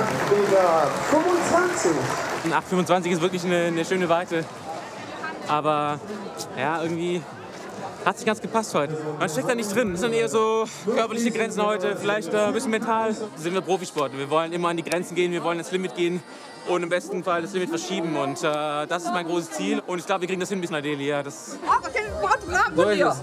Digga, 25. 8,25 ist wirklich eine schöne Weite. Aber ja, irgendwie hat es nicht ganz gepasst heute. Man steckt da nicht drin. Das sind eher so körperliche Grenzen heute, vielleicht ein bisschen mental. Sind wir Profisportler. Wir wollen immer an die Grenzen gehen, wir wollen ins Limit gehen und im besten Fall das Limit verschieben. Und das ist mein großes Ziel. Und ich glaube, wir kriegen das hin bis nach Delhi. Ja, das so ist es.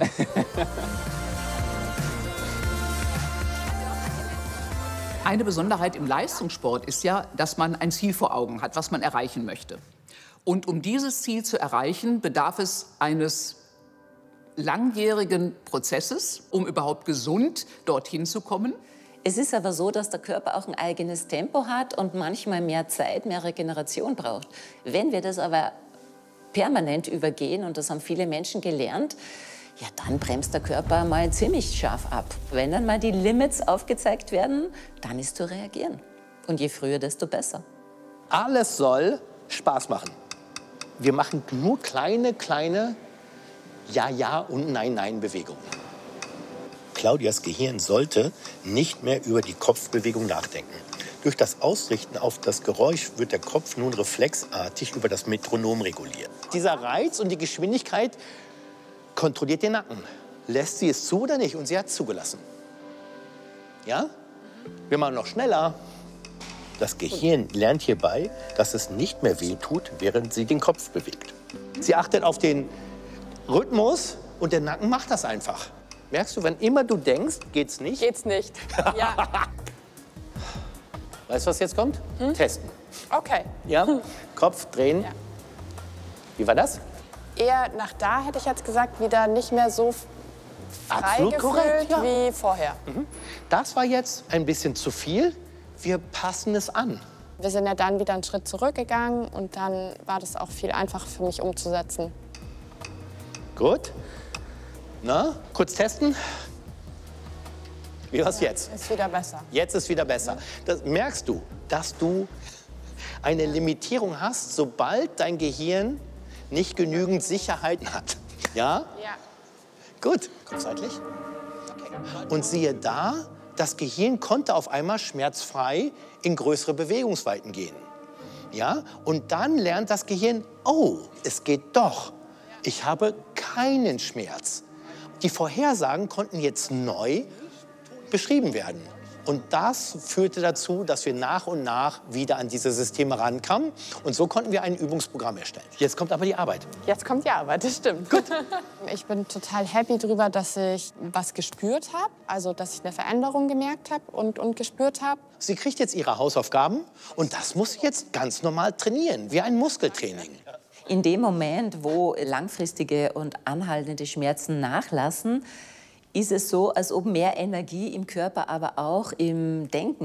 Eine Besonderheit im Leistungssport ist ja, dass man ein Ziel vor Augen hat, was man erreichen möchte. Und um dieses Ziel zu erreichen, bedarf es eines langjährigen Prozesses, um überhaupt gesund dorthin zu kommen. Es ist aber so, dass der Körper auch ein eigenes Tempo hat und manchmal mehr Zeit, mehr Regeneration braucht. Wenn wir das aber permanent übergehen, und das haben viele Menschen gelernt, ja, dann bremst der Körper mal ziemlich scharf ab. Wenn dann mal die Limits aufgezeigt werden, dann ist zu reagieren. Und je früher, desto besser. Alles soll Spaß machen. Wir machen nur kleine Ja und Nein-Nein-Bewegungen. Claudias Gehirn sollte nicht mehr über die Kopfbewegung nachdenken. Durch das Ausrichten auf das Geräusch wird der Kopf nun reflexartig über das Metronom reguliert. Dieser Reiz und die Geschwindigkeit kontrolliert den Nacken. Lässt sie es zu oder nicht? Und sie hat zugelassen. Ja? Wir machen noch schneller. Das Gehirn lernt hierbei, dass es nicht mehr wehtut, während sie den Kopf bewegt. Sie achtet auf den Rhythmus und der Nacken macht das einfach. Merkst du, wenn immer du denkst, geht's nicht? Geht's nicht. Ja. Weißt du, was jetzt kommt? Testen. Okay. Ja? Kopf drehen. Ja. Wie war das? Eher nach da hätte ich jetzt gesagt, wieder nicht mehr so frei Absolut korrekt, gefühlt ja. wie vorher. Das war jetzt ein bisschen zu viel. Wir passen es an. Wir sind ja dann wieder einen Schritt zurückgegangen und dann war das auch viel einfacher für mich umzusetzen. Gut. Na, kurz testen. Wie war's jetzt? Ist wieder besser. Jetzt ist wieder besser. Das merkst du, dass du eine Limitierung hast, sobald dein Gehirn nicht genügend Sicherheit hat. Ja? Ja. Gut. Kopf seitlich. Okay. Und siehe da, das Gehirn konnte auf einmal schmerzfrei in größere Bewegungsweiten gehen. Ja? Und dann lernt das Gehirn, oh, es geht doch. Ich habe keinen Schmerz. Die Vorhersagen konnten jetzt neu beschrieben werden. Und das führte dazu, dass wir nach und nach wieder an diese Systeme rankamen. Und so konnten wir ein Übungsprogramm erstellen. Jetzt kommt aber die Arbeit. Jetzt kommt die Arbeit, das stimmt. Gut. Ich bin total happy darüber, dass ich was gespürt habe. Also, dass ich eine Veränderung gemerkt habe und gespürt habe. Sie kriegt jetzt ihre Hausaufgaben und das muss sie jetzt ganz normal trainieren, wie ein Muskeltraining. In dem Moment, wo langfristige und anhaltende Schmerzen nachlassen, ist es so, als ob mehr Energie im Körper, aber auch im Denken